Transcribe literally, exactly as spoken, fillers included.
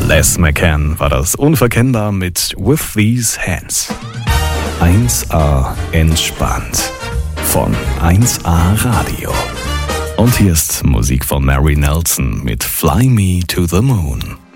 Les McCann war das unverkennbar mit With These Hands. eins A entspannt von eins A Radio. Und hier ist Musik von Mary Nelson mit Fly Me to the Moon.